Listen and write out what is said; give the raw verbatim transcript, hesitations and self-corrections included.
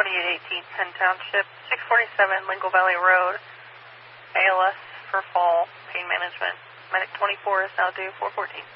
twenty-eight eighteen, Penn Township, six forty-seven Lingle Valley Road, A L S for fall, pain management. Medic twenty-four is now due, four fourteen.